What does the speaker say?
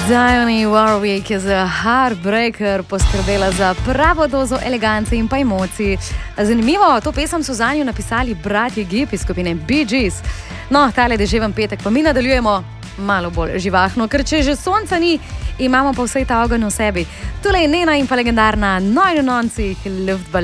Dionne Warwick je za Heartbreaker poskrbela za pravo dozo elegance in pa emocij. Zanimivo, to pesem so zanjo napisali bratje Gibb iz skupine Bee Gees. No, tale deževen petek pa mi nadaljujemo malo bolj živahno, ker če že sonca ni, imamo pa vsej ta ogenj v sebi. Tule je Nena in pa legendarna 99 Luftballon.